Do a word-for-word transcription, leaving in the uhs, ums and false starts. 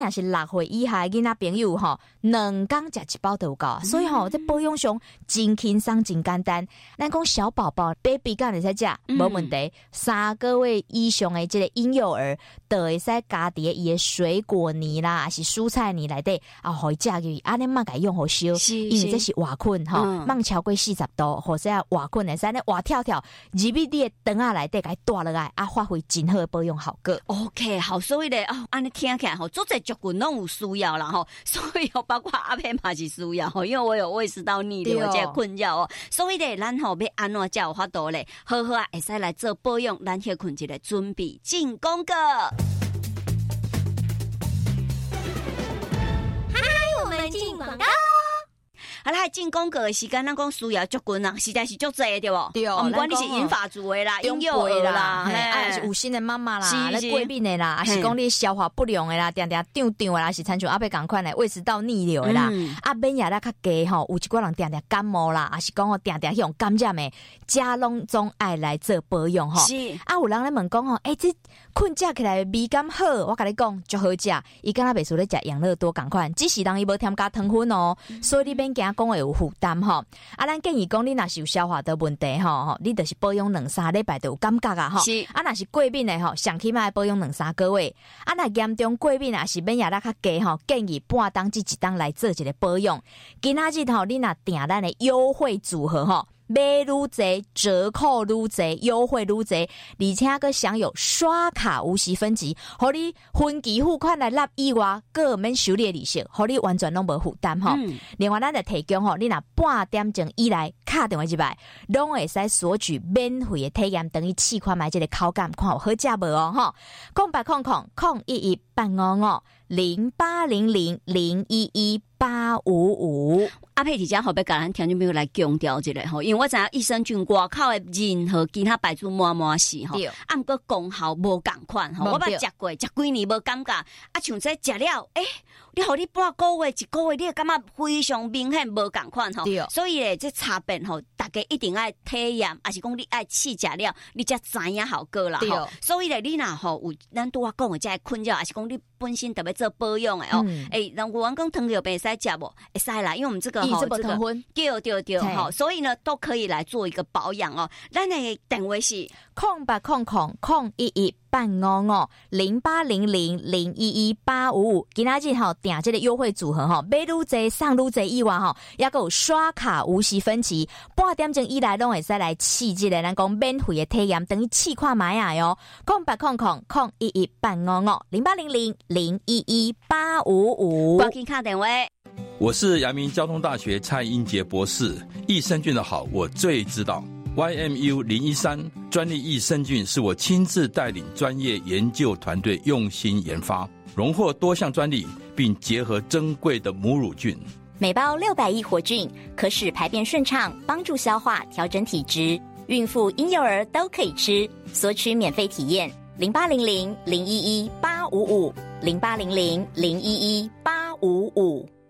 也是六岁以下的囡仔朋友吼，两天食一包就有够啊。所以吼，在保养上真轻松、真简单。咱讲小宝宝 baby 敢会使食，无问题。三个月以上的这个婴幼儿，都会使加伫伊的水果泥啦，还是蔬菜泥内底啊，互伊食去。安尼莫甲用好烧，因为这是活菌吼，莫超过四十度，或者啊活菌会使咧活跳跳入去你的肠仔内底，甲伊带落来啊，发挥真好的保养效果。 OK， 好，所以咧哦，安尼听起来吼，做这族群拢有需要啦吼，所以哦，包括阿佩嘛是需要吼，因为我有胃食道逆流这个困扰哦，所以咧，咱吼要安怎才有法度咧，好好啊，会使来做保养，咱休困一个准备进广告。 嗨，我们进广告。 好啦，进广告的时间，咱讲需要族群啊，实在是足侪对不？ 对， 我们管你是银发族的啦，婴幼儿啦， 哎，是有心的妈妈啦， 是过敏的啦，还是讲你消化不良的啦，定定胀胀的啦，是参像阿伯共款的胃食道逆流的啦， 嗯、 啊免疫力较低吼，有一寡人定定感冒啦，还是讲哦定定迄种感染的，家拢总爱来做保养吼。 是啊，有人来问讲吼，哎、欸，这困食起来味感好，我甲你讲足好食，伊敢若袂输咧食养乐多共款，只是人伊无添加糖分哦，嗯、所以你免惊讲会有负担吼。啊，咱建议讲你若是有消化道问题吼，吼，你就是保养两三礼拜就有感觉啊吼。 是啊，若是过敏的吼，上起码保养两三个月。啊，若严重过敏啊，是免疫力较低吼，建议半当至一当来做一个保养。今仔日吼，你若订咱的优惠组合吼。买愈多折扣愈多，优惠愈多，而且还享有刷卡无息分期，互你分期付款来纳以外，各免收你的利息，互你完全拢无负担吼。嗯、另外，咱就提供吼，你若半点钟以来卡电话入来，拢会使索取免费的体验，等于试看卖这个口感，看有好食无哦吼。空八空空空一一八五五零八零零零一一八五五。 阿佩提家好，要甲咱听众朋友来强调一下吼，因为我知影益生菌外口的任何其他白煮满满是吼，啊毋过功效无共款吼，我捌食过，食几年无感觉，啊像这食了，诶、欸，你互你半个月、一个月，你会感觉非常明显无共款吼，所以咧这差别吼，大家一定爱体验，还是讲你爱试食了，你才知影效果啦吼。所以咧，你若吼有咱拄我讲的这个困扰，还是讲你本身特别做保养的哦，诶、嗯，人员讲糖尿病会使食无？会使啦，因为我们这个。 这个对对对哈，所以呢都可以来做一个保养哦。咱的电话是空八空空空一一八五五零八零零零一一八五五。今仔日吼订这个优惠组合吼，买愈多送愈多以外吼，也有刷卡无息分期，半点钟以来拢会使来试这个咱讲免费的体验，等于试看买啊哟。空八空空空一一八五五零八零零零一一八五五。 赶紧打电话。 我是阳明交通大学蔡英杰博士，益生菌的好我最知道。Y M U 零一三专利益生菌是我亲自带领专业研究团队用心研发，荣获多项专利，并结合珍贵的母乳菌。 每包六百亿活菌，可使排便顺畅，帮助消化，调整体质。孕妇、婴幼儿都可以吃。索取免费体验：零八零零零一一八五五零八零零零一一八五五。